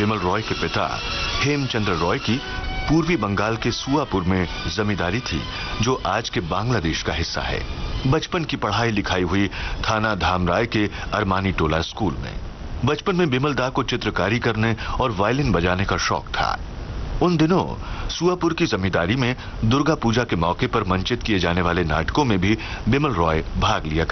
बिमल रॉय के पिता हेमचंद्र रॉय की पूर्वी बंगाल के सुआपुर में जमींदारी थी, जो आज के बांग्लादेश का हिस्सा है। बचपन की पढ़ाई लिखाई हुई थाना धामराय के अरमानी टोला स्कूल में। बचपन में बिमल दा को चित्रकारी करने और वायलिन बजाने का शौक था। उन दिनों सुआपुर की जमींदारी में दुर्गा पूजा के मौके पर मंचित किए जाने वाले नाटकों में भी बिमल रॉय भाग लिया